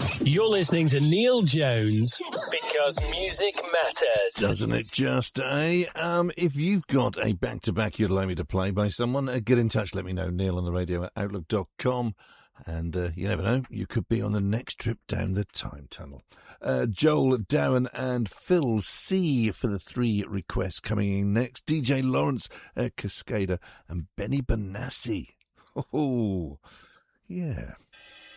You're listening to Neil Jones because music matters. Doesn't it just, eh? If you've got a back-to-back you'd like me to play by someone, get in touch, let me know, neilontheradio@outlook.com. And you never know, you could be on the next trip down the time tunnel. Joel, Darren and Phil C for the 3 requests coming in next. DJ Lawrence, Cascada and Benny Benassi. Oh, yeah.